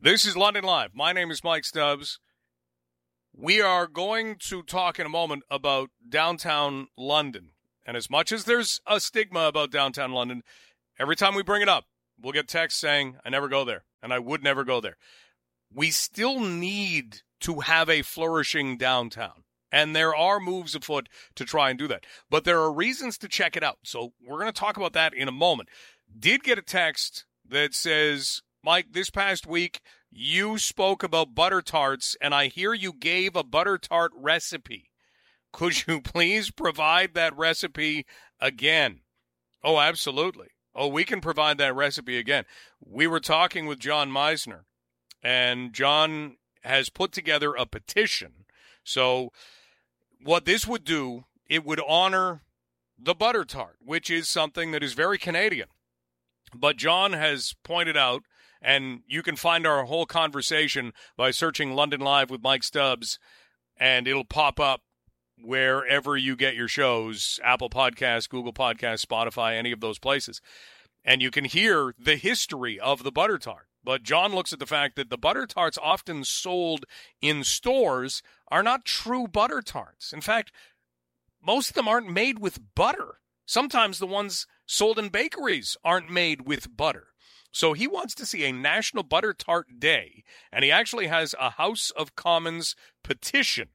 This is London Live. My name is Mike Stubbs. We are going to talk in a moment about downtown London. And as much as there's a stigma about downtown London, every time we bring it up, we'll get texts saying, I never go there, and I would never go there. We still need to have a flourishing downtown. And there are moves afoot to try and do that. But there are reasons to check it out. So we're going to talk about that in a moment. Did get a text that says, Mike, this past week, you spoke about butter tarts, and I hear you gave a butter tart recipe. Could you please provide that recipe again? Oh, absolutely. Oh, we can provide that recipe again. We were talking with John Meisner, and John has put together a petition. So what this would do, it would honor the butter tart, which is something that is very Canadian. But John has pointed out, and you can find our whole conversation by searching London Live with Mike Stubbs, and it'll pop up wherever you get your shows, Apple Podcasts, Google Podcasts, Spotify, any of those places. And you can hear the history of the butter tart. But John looks at the fact that the butter tarts often sold in stores are not true butter tarts. In fact, most of them aren't made with butter. Sometimes the ones sold in bakeries aren't made with butter. So he wants to see a National Butter Tart Day, and he actually has a House of Commons petition,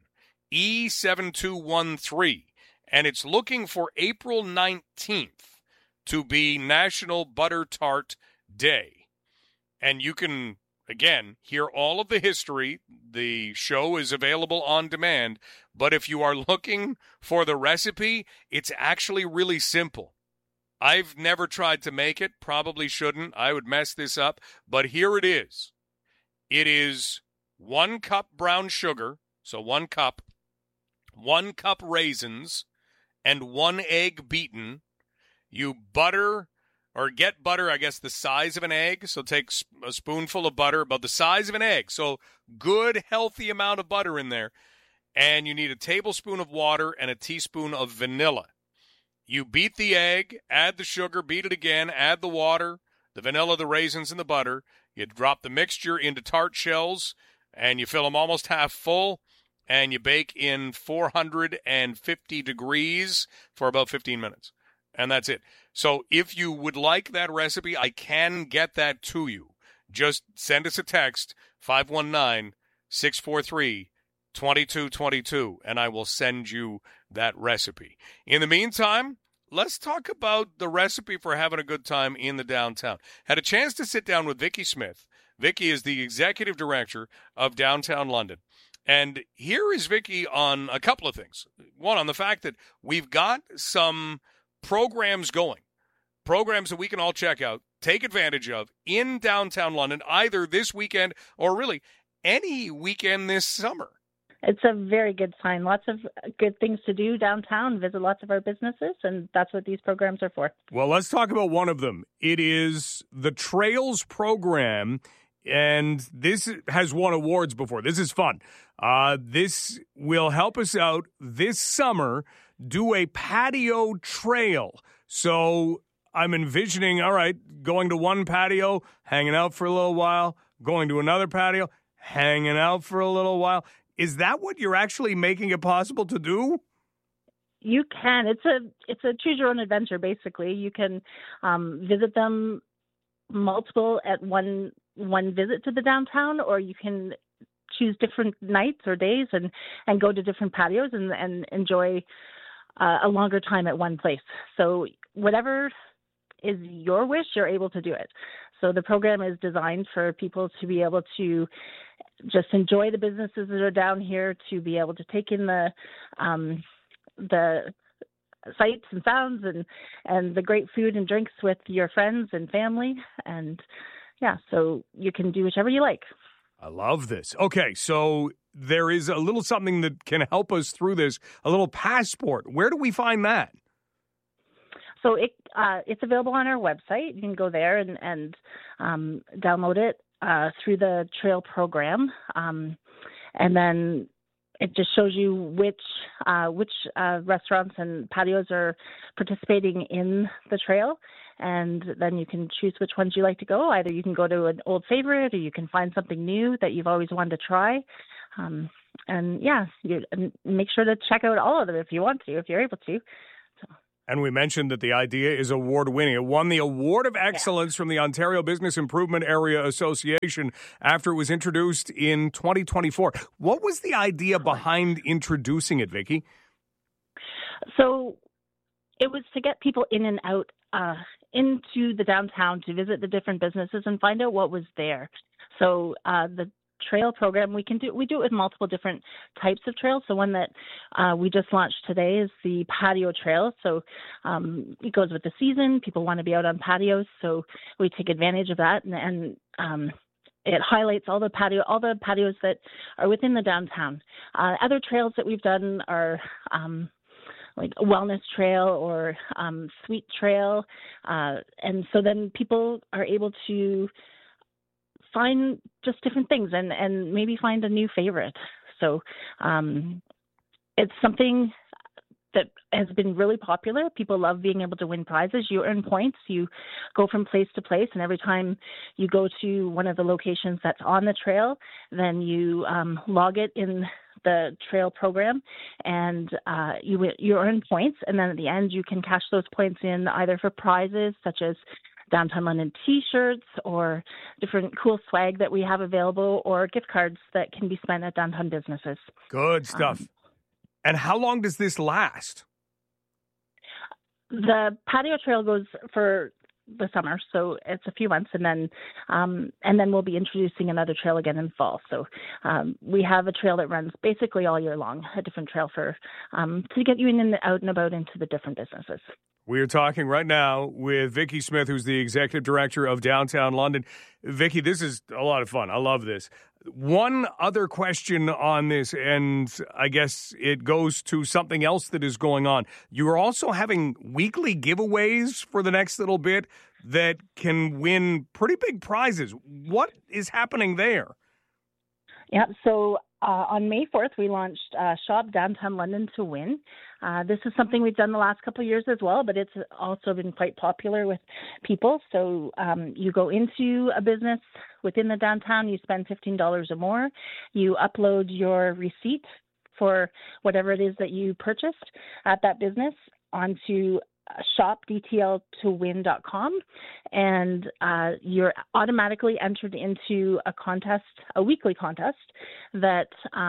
E7213, and it's looking for April 19th to be National Butter Tart Day. And you can, again, hear all of the history. The show is available on demand, but if you are looking for the recipe, it's actually really simple. I've never tried to make it, probably shouldn't. I would mess this up, but here it is. It is 1 cup brown sugar, so 1 cup, 1 cup raisins, and 1 egg beaten. You butter, or get butter, I guess, the size of an egg. So take a spoonful of butter, about the size of an egg. So good, healthy amount of butter in there. And you need a tablespoon of water and a teaspoon of vanilla. You beat the egg, add the sugar, beat it again, add the water, the vanilla, the raisins, and the butter. You drop the mixture into tart shells, and you fill them almost half full, and you bake in 450 degrees for about 15 minutes. And that's it. So if you would like that recipe, I can get that to you. Just send us a text, 519-643-2222, and I will send you that recipe. In the meantime, let's talk about the recipe for having a good time in the downtown. Had a chance to sit down with Vicky Smith. Vicky is the executive director of Downtown London. And here is Vicky on a couple of things. One, on the fact that we've got some programs going, programs that we can all check out, take advantage of in downtown London, either this weekend or really any weekend this summer. It's a very good sign. Lots of good things to do downtown, visit lots of our businesses, and that's what these programs are for. Well, let's talk about one of them. It is the Trails program, and this has won awards before. This is fun. This will help us out this summer, do a patio trail. So I'm envisioning, all right, going to one patio, hanging out for a little while, going to another patio, hanging out for a little while. Is that what you're actually making it possible to do? You can. It's a choose your own adventure, basically. You can visit them multiple at one visit to the downtown, or you can choose different nights or days and go to different patios and enjoy a longer time at one place. So whatever is your wish, you're able to do it. So the program is designed for people to be able to just enjoy the businesses that are down here, to be able to take in the sights and sounds and the great food and drinks with your friends and family. And yeah, so you can do whichever you like. I love this. Okay, so there is a little something that can help us through this, a little passport. Where do we find that? So it's available on our website. You can go there and download it through the Trail program. And then it just shows you which restaurants and patios are participating in the trail. and then you can choose which ones you like to go. Either you can go to an old favorite, or you can find something new that you've always wanted to try. And make sure to check out all of them if you want to, if you're able to. And we mentioned that the idea is award-winning. It won the Award of Excellence from the Ontario Business Improvement Area Association after it was introduced in 2024. What was the idea behind introducing it, Vicki? So it was to get people in and out into the downtown to visit the different businesses and find out what was there. So the trail program, we do it with multiple different types of trails. So one that we just launched today is the patio trail. So it goes with the season. People want to be out on patios, so we take advantage of that, and it highlights all the patios that are within the downtown. Other trails that we've done are like a wellness trail or sweet trail, and so then people are able to find just different things and maybe find a new favorite. So it's something that has been really popular. People love being able to win prizes. You earn points. You go from place to place, and every time you go to one of the locations that's on the trail, then you log it in the trail program, and you earn points. And then at the end, you can cash those points in either for prizes such as Downtown London T-shirts or different cool swag that we have available, or gift cards that can be spent at downtown businesses. Good stuff. And how long does this last? The patio trail goes for the summer, so it's a few months, and then we'll be introducing another trail again in fall. So we have a trail that runs basically all year long, a different trail for to get you in and out and about into the different businesses. We are talking right now with Vicki Smith, who's the Executive Director of Downtown London. Vicki, this is a lot of fun. I love this. One other question on this, and I guess it goes to something else that is going on. You are also having weekly giveaways for the next little bit that can win pretty big prizes. What is happening there? Yeah, so on May 4th, we launched Shop Downtown London to Win. This is something we've done the last couple of years as well, but it's also been quite popular with people. So you go into a business within the downtown, you spend $15 or more, you upload your receipt for whatever it is that you purchased at that business onto shopdtltowin.com, and you're automatically entered into a contest, a weekly contest that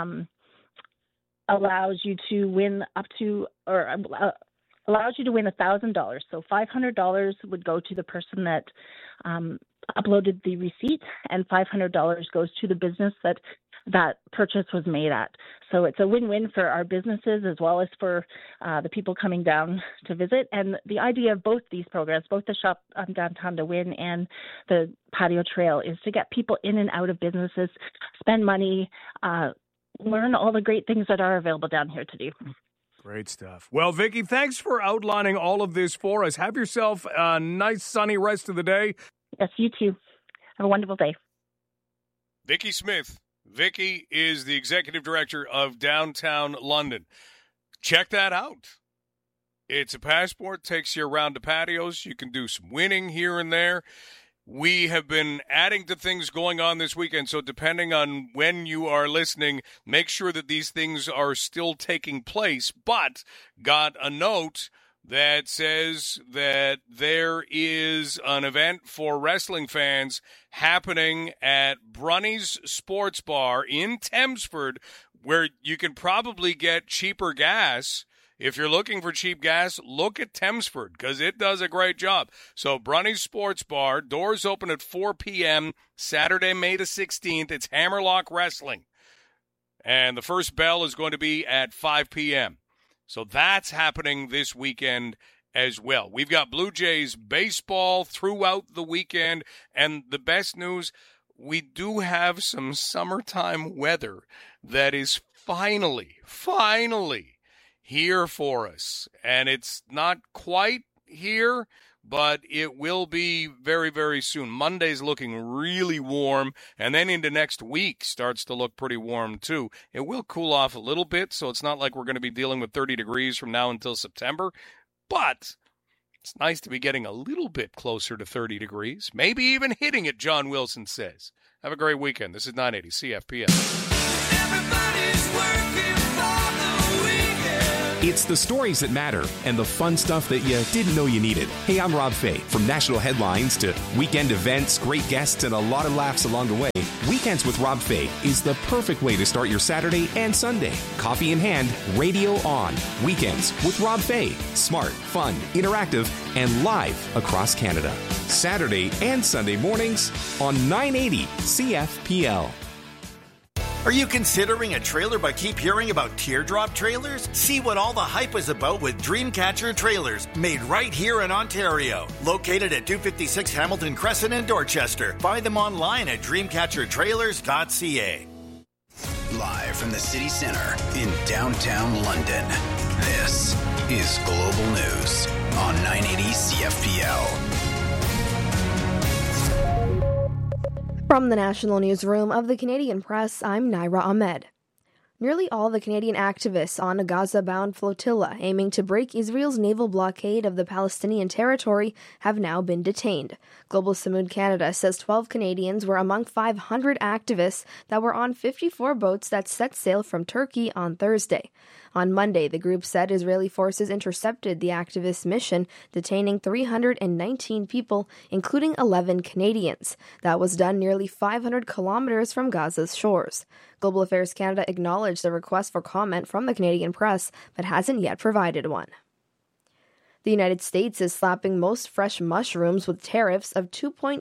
allows you to win up to, or allows you to win $1,000. So $500 would go to the person that uploaded the receipt, and $500 goes to the business that purchase was made at. So it's a win-win for our businesses as well as for the people coming down to visit. And the idea of both these programs, both the Shop Downtown to Win and the Patio Trail, is to get people in and out of businesses, spend money, learn all the great things that are available down here to do. Great stuff. Well, Vicki, thanks for outlining all of this for us. Have yourself a nice sunny rest of the day. Yes, you too. Have a wonderful day. Vicki Smith. Vicki is the Executive Director of Downtown London. Check that out. It's a passport, takes you around the patios. You can do some winning here and there. We have been adding to things going on this weekend, so depending on when you are listening, make sure that these things are still taking place, but got a note that says that there is an event for wrestling fans happening at Brunny's Sports Bar in Thamesford, where you can probably get cheaper gas. If you're looking for cheap gas, look at Thamesford, because it does a great job. So Brunny's Sports Bar, doors open at 4 p.m., Saturday, May the 16th. It's Hammerlock Wrestling. And the first bell is going to be at 5 p.m., so that's happening this weekend as well. We've got Blue Jays baseball throughout the weekend, and the best news, we do have some summertime weather that is finally here for us. And it's not quite here, but it will be very, very soon. Monday's looking really warm, and then into next week starts to look pretty warm too. It will cool off a little bit, so it's not like we're going to be dealing with 30 degrees from now until September, but It's nice to be getting a little bit closer to 30 degrees, maybe even hitting it, John Wilson says. Have a great weekend. This is 980 CFPL. It's the stories that matter and the fun stuff that you didn't know you needed. Hey, I'm Rob Fay. From national headlines to weekend events, great guests, and a lot of laughs along the way, Weekends with Rob Fay is the perfect way to start your Saturday and Sunday. Coffee in hand, radio on. Weekends with Rob Fay. Smart, fun, interactive, and live across Canada. Saturday and Sunday mornings on 980 CFPL. Are you considering a trailer but keep hearing about teardrop trailers? See what all the hype is about with Dreamcatcher Trailers, made right here in Ontario. Located at 256 Hamilton Crescent in Dorchester. Find them online at dreamcatchertrailers.ca. Live from the city centre in downtown London, this is Global News on 980 CFPL. From the National Newsroom of the Canadian Press, I'm Naira Ahmed. Nearly all the Canadian activists on a Gaza-bound flotilla aiming to break Israel's naval blockade of the Palestinian territory have now been detained. Global Samud Canada says 12 Canadians were among 500 activists that were on 54 boats that set sail from Turkey on Thursday. On Monday, the group said Israeli forces intercepted the activists' mission, detaining 319 people, including 11 Canadians. That was done nearly 500 kilometers from Gaza's shores. Global Affairs Canada acknowledged the request for comment from the Canadian press, but hasn't yet provided one. The United States is slapping most fresh mushrooms with tariffs of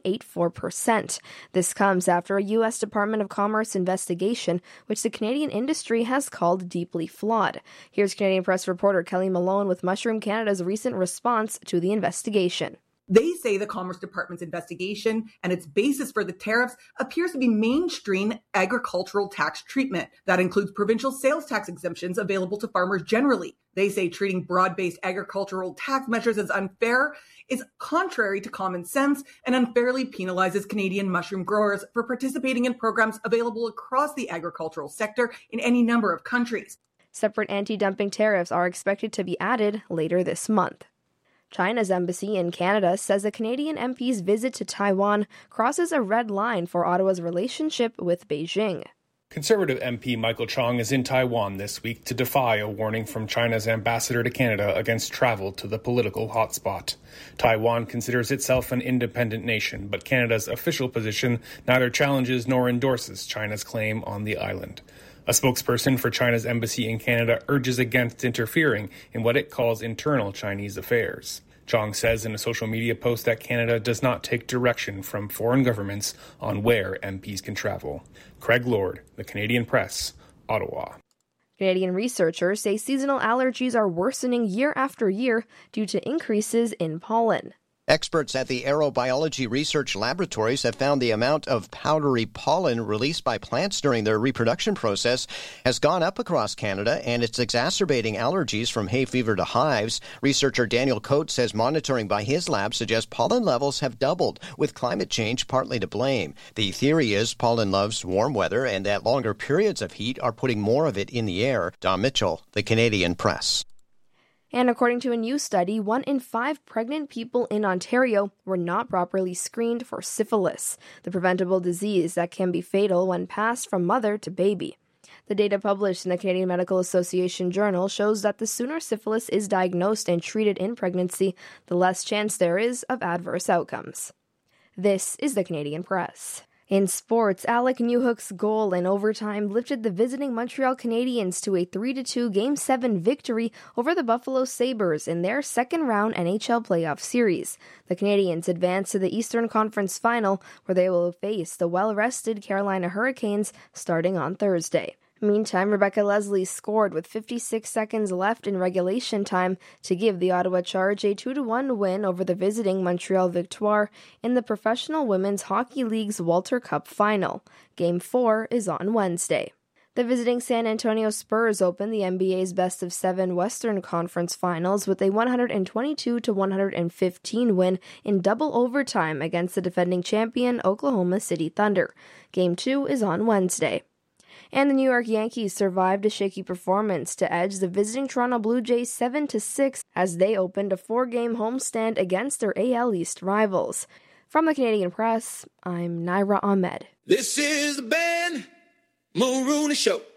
2.84%. This comes after a U.S. Department of Commerce investigation, which the Canadian industry has called deeply flawed. Here's Canadian Press reporter Kelly Malone with Mushroom Canada's recent response to the investigation. They say the Commerce Department's investigation and its basis for the tariffs appears to be mainstream agricultural tax treatment. That includes provincial sales tax exemptions available to farmers generally. They say treating broad-based agricultural tax measures as unfair is contrary to common sense and unfairly penalizes Canadian mushroom growers for participating in programs available across the agricultural sector in any number of countries. Separate anti-dumping tariffs are expected to be added later this month. China's embassy in Canada says a Canadian MP's visit to Taiwan crosses a red line for Ottawa's relationship with Beijing. Conservative MP Michael Chong is in Taiwan this week to defy a warning from China's ambassador to Canada against travel to the political hotspot. Taiwan considers itself an independent nation, but Canada's official position neither challenges nor endorses China's claim on the island. A spokesperson for China's embassy in Canada urges against interfering in what it calls internal Chinese affairs. Chong says in a social media post that Canada does not take direction from foreign governments on where MPs can travel. Craig Lord, The Canadian Press, Ottawa. Canadian researchers say seasonal allergies are worsening year after year due to increases in pollen. Experts at the Aerobiology Research Laboratories have found the amount of powdery pollen released by plants during their reproduction process has gone up across Canada, and it's exacerbating allergies from hay fever to hives. Researcher Daniel Coates says monitoring by his lab suggests pollen levels have doubled, with climate change partly to blame. The theory is pollen loves warm weather and that longer periods of heat are putting more of it in the air. Don Mitchell, The Canadian Press. And according to a new study, 1 in 5 pregnant people in Ontario were not properly screened for syphilis, the preventable disease that can be fatal when passed from mother to baby. The data published in the Canadian Medical Association Journal shows that the sooner syphilis is diagnosed and treated in pregnancy, the less chance there is of adverse outcomes. This is the Canadian Press. In sports, Alec Newhook's goal in overtime lifted the visiting Montreal Canadiens to a 3-2 Game 7 victory over the Buffalo Sabres in their second-round NHL playoff series. The Canadiens advance to the Eastern Conference Final, where they will face the well-rested Carolina Hurricanes starting on Thursday. Meantime, Rebecca Leslie scored with 56 seconds left in regulation time to give the Ottawa Charge a 2-1 win over the visiting Montreal Victoire in the Professional Women's Hockey League's Walter Cup Final. Game 4 is on Wednesday. The visiting San Antonio Spurs opened the NBA's best-of-7 Western Conference Finals with a 122-115 win in double overtime against the defending champion Oklahoma City Thunder. Game 2 is on Wednesday. And the New York Yankees survived a shaky performance to edge the visiting Toronto Blue Jays 7-6 as they opened a 4-game homestand against their AL East rivals. From the Canadian Press, I'm Naira Ahmed. This is the Ben Mulrooney Show.